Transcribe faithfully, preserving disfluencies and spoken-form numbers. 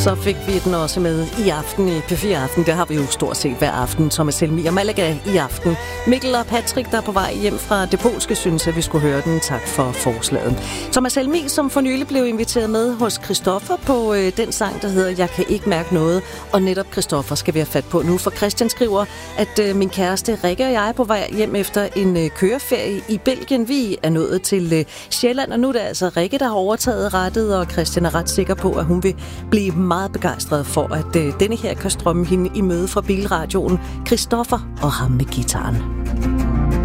Så fik vi den også med i aften i P fire Aften. Det har vi jo stort set hver aften. Thomas Helmi og Malaga i aften. Mikkel og Patrick, der er på vej hjem fra det polske, synes at vi skulle høre den. Tak for forslaget. Thomas Helmi, som for nylig blev inviteret med hos Christoffer på øh, den sang, der hedder Jeg kan ikke mærke noget. Og netop Christoffer skal vi have fat på nu, for Christian skriver, at øh, min kæreste Rikke og jeg er på vej hjem efter en øh, køreferie i Belgien. Vi er nået til øh, Sjælland, og nu er det altså Rikke, der har overtaget rettet, og Christian er ret sikker på, at hun vil blive meget begejstret for, at øh, denne her kan strømme hende i møde fra bilradioen. Christoffer og ham med gitaren.